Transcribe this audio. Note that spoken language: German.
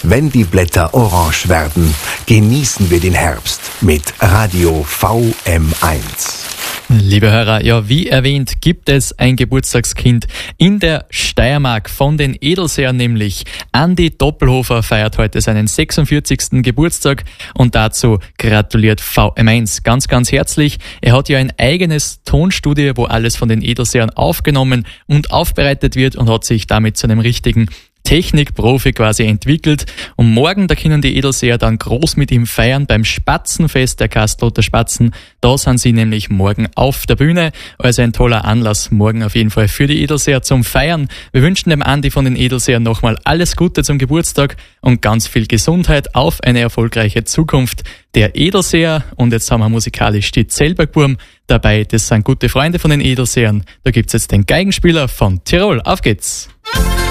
Wenn die Blätter orange werden, genießen wir den Herbst mit Radio VM1. Liebe Hörer, ja, wie erwähnt, gibt es ein Geburtstagskind in der Steiermark von den Edelseern, nämlich Andi Doppelhofer feiert heute seinen 46. Geburtstag und dazu gratuliert VM1 ganz, ganz herzlich. Er hat ja ein eigenes Tonstudio, wo alles von den Edelseern aufgenommen und aufbereitet wird und hat sich damit zu einem richtigen Technikprofi quasi entwickelt. Und morgen, da können die Edelseer dann groß mit ihm feiern beim Spatzenfest der Kastelruther Spatzen. Da sind sie nämlich morgen auf der Bühne. Also ein toller Anlass morgen auf jeden Fall für die Edelseer zum Feiern. Wir wünschen dem Andi von den Edelseern nochmal alles Gute zum Geburtstag und ganz viel Gesundheit auf eine erfolgreiche Zukunft der Edelseer. Und jetzt haben wir musikalisch die Zellbergburm dabei. Das sind gute Freunde von den Edelseern. Da gibt's jetzt den Geigenspieler von Tirol. Auf geht's!